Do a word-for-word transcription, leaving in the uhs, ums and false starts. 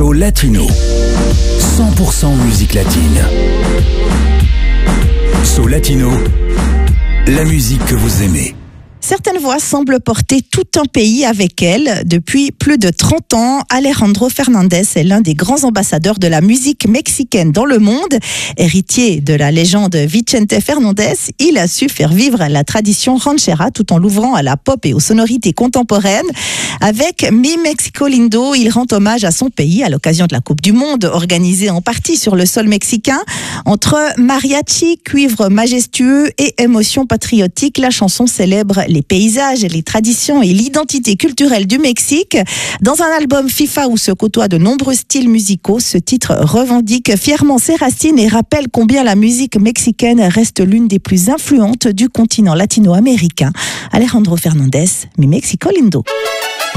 So Latino, cent pour cent musique latine. So Latino, la musique que vous aimez. Certaines voix semblent porter tout un pays avec elles. Depuis plus de trente ans, Alejandro Fernández est l'un des grands ambassadeurs de la musique mexicaine dans le monde. Héritier de la légende Vicente Fernández, il a su faire vivre la tradition ranchera tout en l'ouvrant à la pop et aux sonorités contemporaines. Avec Mi Mexico Lindo, il rend hommage à son pays à l'occasion de la Coupe du Monde, organisée en partie sur le sol mexicain. Entre mariachi, cuivre majestueux et émotion patriotique, la chanson célèbre les paysages, les traditions et l'identité culturelle du Mexique. Dans un album FIFA où se côtoient de nombreux styles musicaux, ce titre revendique fièrement ses racines et rappelle combien la musique mexicaine reste l'une des plus influentes du continent latino-américain. Alejandro Fernández, Mi Mexico Lindo.